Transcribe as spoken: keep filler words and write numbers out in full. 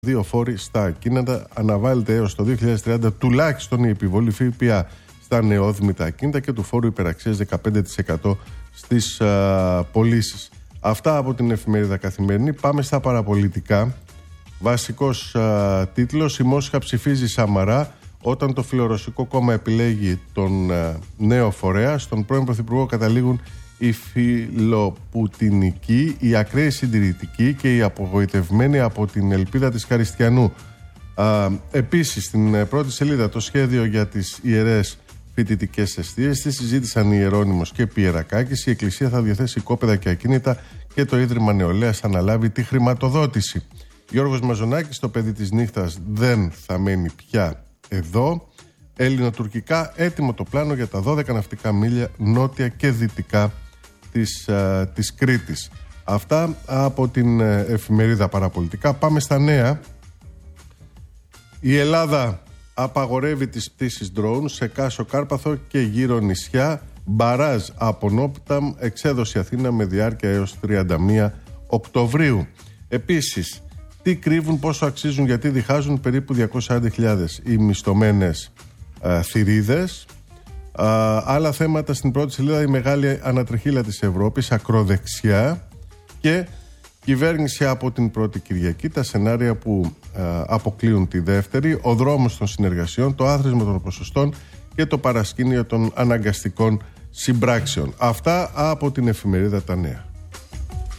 Δύο φόροι στα ακίνητα. Αναβάλλεται έως το δύο χιλιάδες τριάντα τουλάχιστον η επιβολή ΦΠΑ στα νεόδμητα ακίνητα και του φόρου υπεραξίας δεκαπέντε τοις εκατό στις πωλήσεις. Αυτά από την εφημερίδα Καθημερινή. Πάμε στα παραπολιτικά. Βασικός α, τίτλος: η Μόσχα ψηφίζει Σαμαρά όταν το φιλορωσικό κόμμα επιλέγει τον α, νέο φορέα. Στον πρώην Πρωθυπουργό καταλήγουν οι φιλοπουτινικοί, οι ακραίοι συντηρητικοί και οι απογοητευμένοι από την ελπίδα της Χαριστιανού. Α, επίσης, στην πρώτη σελίδα το σχέδιο για τις ιερές φοιτητικές εστίες. Τη συζήτησαν Ιερώνυμος και Πιερακάκης. Η Εκκλησία θα διαθέσει οικόπεδα και ακίνητα και το Ίδρυμα Νεολαίας αναλάβει τη χρηματοδότηση. Γιώργος Μαζονάκης, το παιδί της νύχτας δεν θα μένει πια εδώ. Ελληνοτουρκικά έτοιμο το πλάνο για τα δώδεκα ναυτικά μίλια νότια και δυτικά της, α, της Κρήτης. Αυτά από την εφημερίδα Παραπολιτικά. Πάμε στα νέα. Η Ελλάδα απαγορεύει τις πτήσεις drone σε Κάσο Κάρπαθο και γύρω νησιά. Μπαράζ από Νόπταμ, εξέδωση Αθήνα με διάρκεια έως τριάντα μία Οκτωβρίου. Επίσης, τι κρύβουν, πόσο αξίζουν, γιατί διχάζουν, περίπου διακόσιες σαράντα χιλιάδες οι μισθωμένες α, θηρίδες. Α, άλλα θέματα στην πρώτη σελίδα: η μεγάλη ανατριχύλα της Ευρώπης, ακροδεξιά, και κυβέρνηση από την πρώτη Κυριακή, τα σενάρια που α, αποκλείουν τη δεύτερη, ο δρόμος των συνεργασιών, το άθροισμα των ποσοστών και το παρασκήνιο των αναγκαστικών συμπράξεων. Αυτά από την εφημερίδα Τα Νέα.